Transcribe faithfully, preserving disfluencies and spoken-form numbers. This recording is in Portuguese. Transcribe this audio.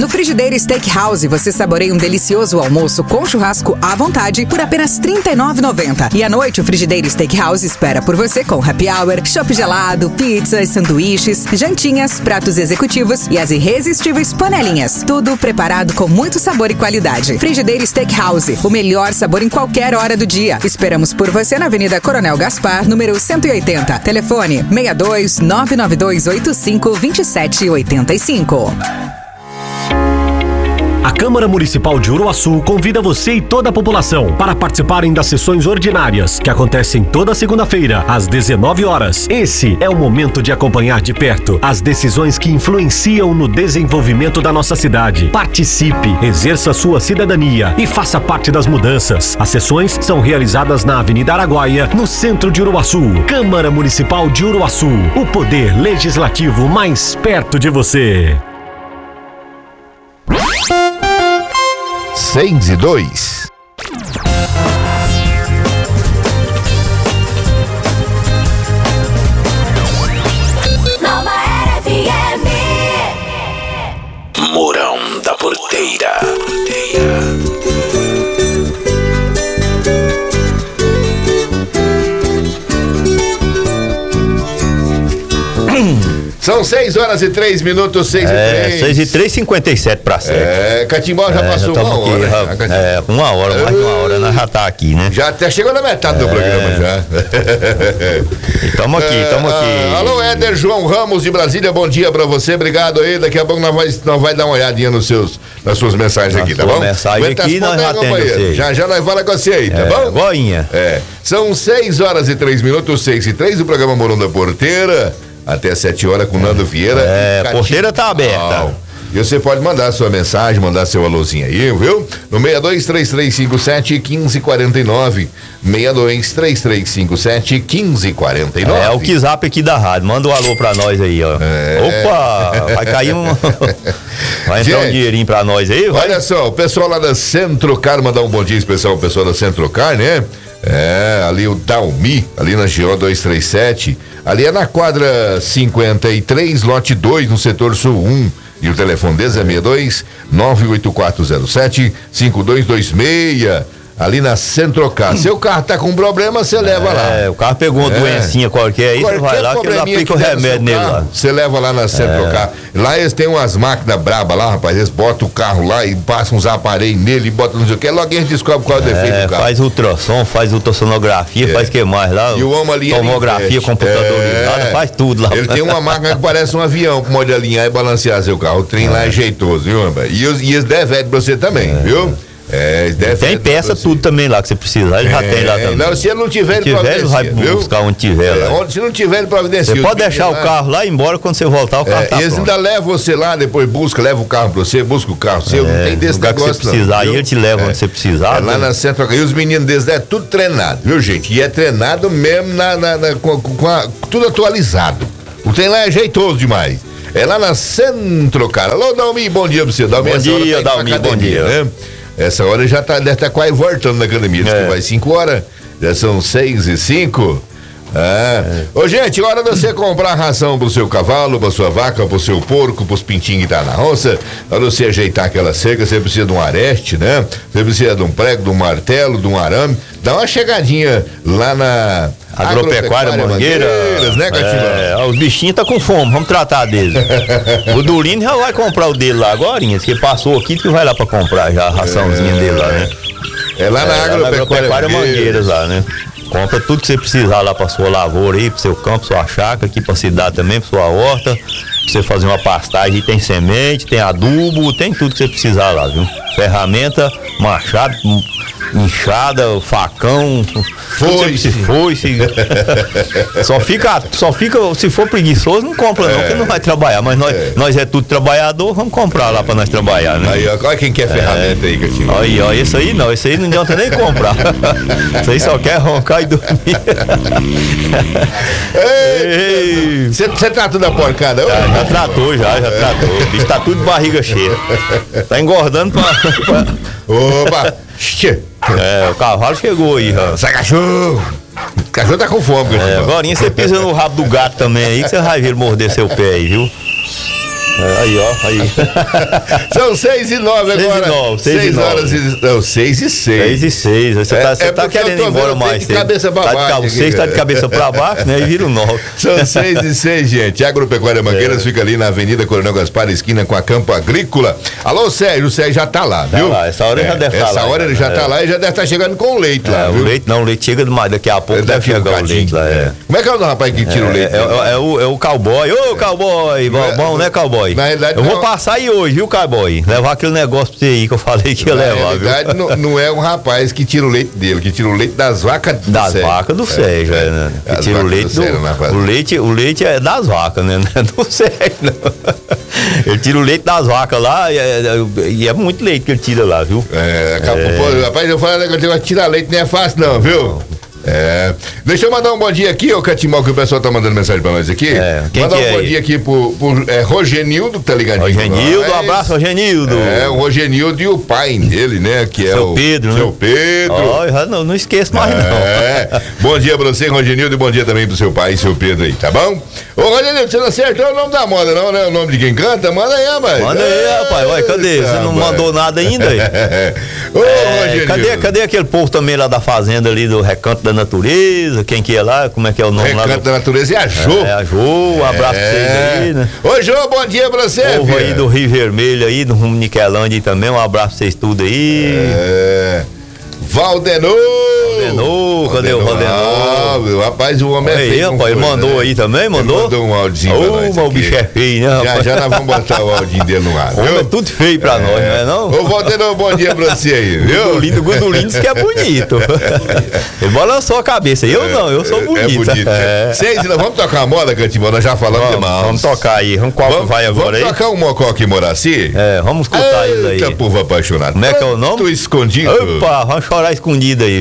No Frigideira Steakhouse, você saboreia um delicioso almoço com churrasco à vontade por apenas trinta e nove reais e noventa centavos. E à noite, o Frigideira Steakhouse espera por você com happy hour, chopp gelado, pizzas, sanduíches, jantinhas, pratos executivos e as irresistíveis panelinhas. Tudo preparado com muito sabor e qualidade. Frigideira Steakhouse, o melhor sabor em qualquer hora do dia. Esperamos por você na Avenida Coronel Gaspar, número cento e oitenta. Telefone seis dois nove nove dois oito cinco dois sete oito cinco. A Câmara Municipal de Uruaçu convida você e toda a população para participarem das sessões ordinárias, que acontecem toda segunda-feira, às dezenove horas. Esse é o momento de acompanhar de perto as decisões que influenciam no desenvolvimento da nossa cidade. Participe, exerça sua cidadania e faça parte das mudanças. As sessões são realizadas na Avenida Araguaia, no centro de Uruaçu. Câmara Municipal de Uruaçu, o poder legislativo mais perto de você. Seis e dois. Nova Era F M. Mourão da Porteira. São seis horas e três minutos, seis é, e três. seis e três, cinquenta e sete para sete. É, Catimbau já é, passou já uma aqui, hora. Já, né? É, uma hora, mais de uma hora, nós já tá aqui, né? Já até chegou na metade é. do programa já. Estamos aqui, estamos é, aqui. Alô, Éder João Ramos de Brasília, bom dia pra você, obrigado aí. Daqui a pouco nós vai, nós vai dar uma olhadinha nos seus, nas suas mensagens Na aqui, tá sua bom? mensagem Aguenta aqui, as nós pontas aí, já atende companheiro. você. Já já nós fala com você aí, tá É, bom? Goinha. É, são seis horas e três minutos, seis e três, o programa Mourão da Porteira. Até sete horas com Nando Vieira. É, a porteira tá aberta. E você pode mandar sua mensagem, mandar seu alôzinho aí, viu? No seis dois três três cinco sete um cinco quatro nove. seis dois três três cinco sete um cinco quatro nove. É o WhatsApp aqui da rádio. Manda um alô pra nós aí, ó. É. Opa! Vai cair um. Vai entrar Gente, um dinheirinho pra nós aí, vai. Olha só, o pessoal lá da Centrocar, mandar um bom dia especial ao pessoal da Centrocar, né? É, ali o Dalmi, ali na G O dois três sete. Ali é na quadra cinquenta e três, lote dois, no setor sul um. E o telefone deles é seis dois nove oito quatro zero sete cinco dois dois seis. Ali na Centrocar. Seu carro tá com problema, você leva lá. É, o carro pegou uma É. doencinha qualquer aí, você vai lá que ele aplica o remédio nele lá. Você leva lá na Centrocar. É. Lá eles têm umas máquinas brabas lá, rapaz. Eles botam o carro lá e passam uns aparelhos nele e botam não sei o que. Logo a gente descobre qual é o defeito É, do carro. faz ultrassom, faz ultrassonografia, É. faz o que mais lá? E o homem ali tomografia investe. computadorizada, É. faz tudo lá. Ele tem uma máquina que parece um avião pro modo alinhar e balancear seu carro. O trem é. lá é jeitoso, viu, rapaz? E, os, e eles devem pra você também, é. viu? É, tem peça tudo também lá que você precisar, ele é, já tem lá também. Não, se ele não tiver, ele tiver, ele vai viu? buscar onde tiver é, lá. Onde, se não tiver, ele providencia. Você pode deixar o lá. carro lá e ir embora, quando você voltar o carro é, tá eles pronto. ainda levam você lá, depois busca, leva o carro pra você, busca o carro seu, é, não tem desse lugar negócio que você precisar, não, e ele te leva é. onde você precisar. É, lá na Centro, e os meninos deles é tudo treinado, viu, gente? E é treinado mesmo na, na, na com, com a, tudo atualizado. O trem lá é jeitoso demais. É lá na Centro, cara. Alô, Dalmi, bom dia pra você. Dalmi, bom dia, tá Dalmi, bom dia. Né? Essa hora já tá, deve estar tá quase voltando na academia. Diz é. que vai cinco horas, já são seis e cinco. Ah. É. Ô, gente, hora de você comprar ração pro seu cavalo, pra sua vaca, pro seu porco, pros pintinhos que tá na roça. Hora de você ajeitar aquela cerca, você precisa de um areste, né? Você precisa de um prego, de um martelo, de um arame. Dá uma chegadinha lá na Agropecuária, Agropecuária Mangueira, Mangueiras, né, Catinho? É, os bichinhos tá com fome, vamos tratar dele. O Durino já vai comprar o dele lá agora, que passou aqui, que vai lá pra comprar já a raçãozinha é. dele lá, né? É lá na é, Agropecuária, Agropecuária Mangueiras lá, né? Compra tudo que você precisar lá pra sua lavoura aí, pro seu campo, sua chácara, aqui pra cidade também, pra sua horta. Pra você fazer uma pastagem, tem semente, tem adubo, tem tudo que você precisar lá, viu? Ferramenta, machado, enxada, facão, foi, se foi, se... só fica, só fica, se for preguiçoso, não compra não, é. porque não vai trabalhar, mas nós é. nós é tudo trabalhador, vamos comprar lá pra nós trabalhar, né? Aí, olha quem quer ferramenta é. aí, Gatinho. Aí, ó, esse aí não, esse aí não adianta nem comprar. Isso aí só quer roncar e dormir. Você tratou da porcada? Já, já tratou, já, já tratou. O bicho tá tudo de barriga cheia. Tá engordando pra... pra... Opa! É, o cavalo chegou aí, ó. Sai, cachorro! O cachorro tá com fome, é, agora você pisa no rabo do gato também aí, que você vai ver ele morder seu pé aí, viu? Aí, ó, aí. São seis e nove agora. seis horas e. Não, seis e seis. seis e seis. Você É- tá, você é tá porque eu querendo tô ir embora vendo, mais tem de cedo. cabeça pra Tá de baixo cabo aqui, seis, tá cara. de cabeça pra baixo, né? E vira o nove. São seis e seis, gente. Agropecuária Mangueiras fica ali na Avenida Coronel Gaspar, esquina com a Campo Agrícola. Alô, Sérgio, o Sérgio já tá lá, Tá viu? lá, essa hora ele já deve tá Essa lá, hora ele né? já tá É. lá e já deve estar chegando com o leite lá, É, o viu? leite não, o leite chega demais. Daqui a pouco deve Daqui a chegar o bocadinho. leite lá. É. Como é que é o nome, rapaz, que tira o leite? É, é, é o, é o cowboy. Ô, cowboy! Bom, é- bom, né, cowboy? na realidade, eu vou não. passar aí hoje, viu, cowboy? Levar aquele negócio pra você aí que eu falei que ia Na levar, viu? realidade, não, não é um rapaz que tira o leite dele, que tira o leite das vacas do Das Sérgio. vacas do Sérgio, é, né? Que As tira o vacas leite do do. Sérgio na fazenda. O leite, o leite é das vacas, né? Não é do Sérgio, não. Ele tira o leite das vacas lá e é, e é muito leite que ele tira lá, viu? É, acabou, pô, rapaz, eu falei que eu tirar leite não é fácil não, viu? É. Deixa eu mandar um bom dia aqui, ô Catimão, que o pessoal tá mandando mensagem pra nós aqui. É, quem mandar que um é bom aí? dia aqui pro, pro é, Rogenildo, que tá ligadinho. Rogenildo, com um nós. abraço, Rogenildo. É, o Rogenildo e o pai dele, né? Que é Seu o Pedro, Seu né? Pedro. Ó, eu já não, não esqueço mais, É. Bom dia pra você, Rogenildo, e bom dia também pro seu pai e seu Pedro aí, tá bom? Ô, Rogenildo, você não acertou o nome da moda, não, né? O nome de quem canta? Manda aí, rapaz. não. Manda aí, rapaz. Vai, cadê? Você não Rapaz. mandou nada ainda aí? Ô, É, Rogenildo. cadê, cadê aquele povo também lá da fazenda ali do Recanto da Natureza? Quem que é lá? Como é que é o nome lá? Recanto do... da Natureza e a Jô. É, a Jô, um abraço pra vocês aí, né? Ô, Jô, bom dia pra você, O povo aí filha. do Rio Vermelho aí, do rumo Niquelândia aí também, um abraço pra vocês tudo aí. É. Valdenor. Valdenor, cadê o Valdenor? Ah, meu, rapaz, o homem é Aí, feio. rapaz, ele mandou aí também, mandou? Ele mandou um áudiozinho pra Ô, nós mas o aqui. bicho é feio, né, Já, rapaz? já nós vamos botar o áudio dele no ar, O homem é viu? tudo feio pra nós, não é não? Ô, Valdenor, bom dia pra você aí, viu? Gudulino, o Gudulino disse que é bonito. Ele balançou a cabeça. Eu não, eu sou bonito. É bonito. É. Seis, nós vamos tocar a moda, Cantimão, nós já falamos Vamos, demais. vamos tocar aí. Vamos qual que Vamos, vai agora vamos aí? tocar um Mococa e Moraci? É, vamos escutar isso aí. Eita, povo apaixonado. Como é que é o nome? Tô escondido. Opa, vamos chorar escondido aí.